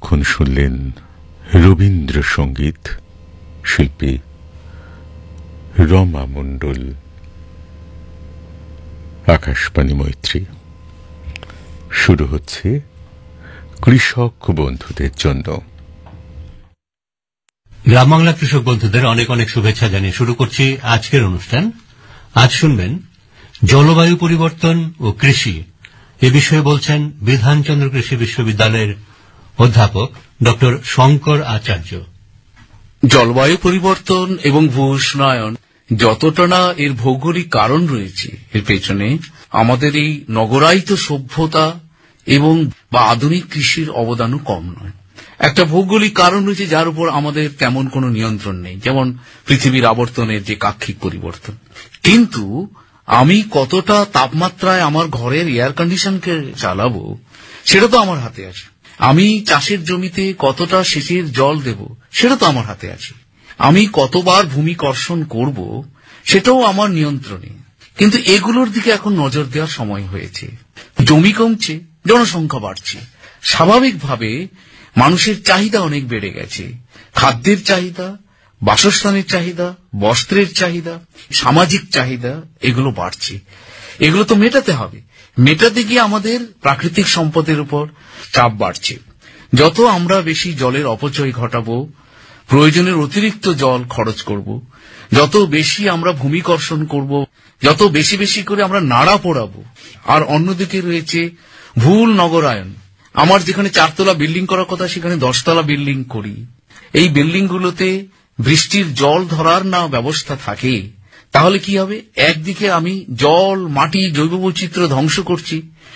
এতক্ষণ শুনলেন রবীন্দ্রসঙ্গীত, শিল্পী রমা মণ্ডল। আকাশবাণী মৈত্রী। শুরু হচ্ছে কৃষক বন্ধুদের জন্য। গ্রাম বাংলা কৃষক বন্ধুদের অনেক অনেক শুভেচ্ছা জানিয়ে শুরু করছি আজকের অনুষ্ঠান। আজ শুনবেন জলবায়ু পরিবর্তন ও কৃষি, এ বিষয়ে বলছেন বিধানচন্দ্র কৃষি বিশ্ববিদ্যালয়ের অধ্যাপক ড শঙ্কর আচার্য। জলবায়ু পরিবর্তন এবং ভূ-উষ্ণায়ন যতটা না এর ভৌগোলিক কারণ রয়েছে, এর পেছনে আমাদের এই নগরায়িত সভ্যতা এবং বা আধুনিক কৃষির অবদানও কম নয়। একটা ভৌগোলিক কারণ রয়েছে যার উপর আমাদের তেমন কোনো নিয়ন্ত্রণ নেই, যেমন পৃথিবীর আবর্তনের যে কাক্ষিক পরিবর্তন। কিন্তু আমি কতটা তাপমাত্রায় আমার ঘরের এয়ার কন্ডিশনকে চালাবো সেটা তো আমার হাতে আছে। আমি চাষের জমিতে কতটা সেচের জল দেব সেটা তো আমার হাতে আছে। আমি কতবার ভূমিকর্ষণ করব সেটাও আমার নিয়ন্ত্রণে। কিন্তু এগুলোর দিকে এখন নজর দেওয়ার সময় হয়েছে। জমি কমছে, জনসংখ্যা বাড়ছে, স্বাভাবিকভাবে মানুষের চাহিদা অনেক বেড়ে গেছে। খাদ্যের চাহিদা, বাসস্থানের চাহিদা, বস্ত্রের চাহিদা, সামাজিক চাহিদা, এগুলো বাড়ছে। এগুলো তো মেটাতে হবে। মেটাতে গিয়ে আমাদের প্রাকৃতিক সম্পদের উপর চাপ বাড়ছে। যত আমরা বেশি জলের অপচয় ঘটাবো, প্রয়োজনের অতিরিক্ত জল খরচ করব, যত বেশি আমরা ভূমিকর্ষণ করব, যত বেশি বেশি করে আমরা নাড়া পোড়াবো। আর অন্যদিকে রয়েছে ভুল নগরায়ন। আমার যেখানে 4 তলা বিল্ডিং করার কথা সেখানে 10 তলা বিল্ডিং করি। এই বিল্ডিংগুলোতে বৃষ্টির জল ধরার না ব্যবস্থা থাকে, তাহলে কি হবে? একদিকে আমি জল, মাটি, জৈব বৈচিত্র্য ধ্বংস করছি,